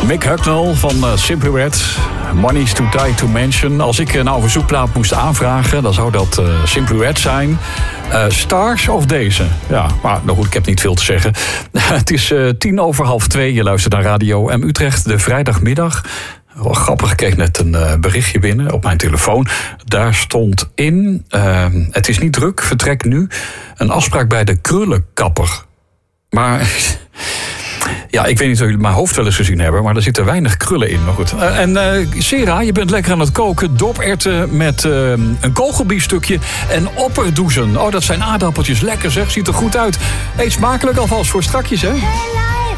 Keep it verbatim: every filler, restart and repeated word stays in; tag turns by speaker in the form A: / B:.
A: Mick Hucknall van uh, Simply Red. Money's too tight to mention. Als ik nou een verzoekplaat moest aanvragen, dan zou dat uh, Simply Red zijn. Uh, Stars of deze? Ja, maar nou goed, ik heb niet veel te zeggen. Het is uh, tien over half twee. Je luistert naar Radio M Utrecht, de vrijdagmiddag. Wel grappig, ik kreeg net een uh, berichtje binnen op mijn telefoon. Daar stond in, uh, het is niet druk, vertrek nu. Een afspraak bij de krullenkapper. Maar... Ja, ik weet niet of jullie mijn hoofd wel eens gezien hebben, maar er zitten weinig krullen in. Maar goed. Uh, en uh, Sera, je bent lekker aan het koken. Doperwten met uh, een kogelbiefstukje en opperdoezen. Oh, dat zijn aardappeltjes. Lekker zeg, ziet er goed uit. Eet smakelijk alvast voor strakjes, hè?